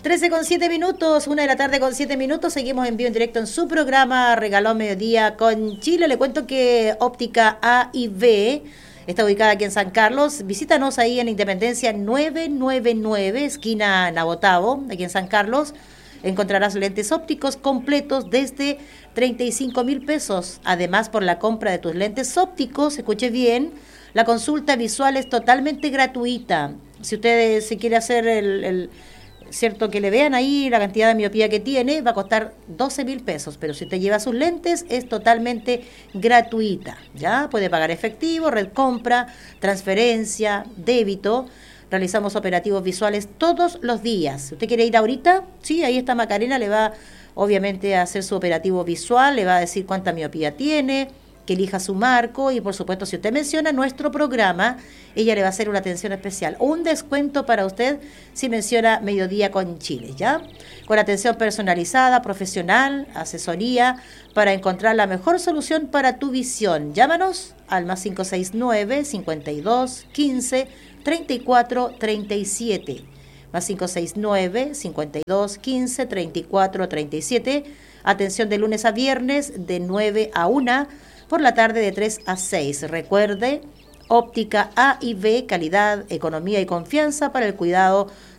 13:07, 1 de la tarde con 7 minutos. Seguimos en vivo en directo en su programa Regalón Mediodía con Chile. Le cuento que Óptica A y B está ubicada aquí en San Carlos. Visítanos ahí en Independencia 999, esquina Nabotavo, aquí en San Carlos. Encontrarás lentes ópticos completos desde 35.000 pesos. Además, por la compra de tus lentes ópticos, escuche bien, la consulta visual es totalmente gratuita. Si usted se quiere hacer cierto, que le vean ahí la cantidad de miopía que tiene, va a costar 12.000 pesos, pero si usted lleva sus lentes es totalmente gratuita, ¿ya? Puede pagar efectivo, red compra, transferencia, débito. Realizamos operativos visuales todos los días. Si usted quiere ir ahorita, sí, ahí está Macarena, le va obviamente a hacer su operativo visual, le va a decir cuánta miopía tiene, que elija su marco y por supuesto si usted menciona nuestro programa, ella le va a hacer una atención especial, un descuento para usted si menciona Mediodía con Chile, ¿ya? Con atención personalizada, profesional, asesoría para encontrar la mejor solución para tu visión. Llámanos al más 569 52 15 34 37, más 569 52 15 34 37. Atención de lunes a viernes de 9 a 1, por la tarde de 3 a 6. Recuerde, Óptica A y B, calidad, economía y confianza para el cuidado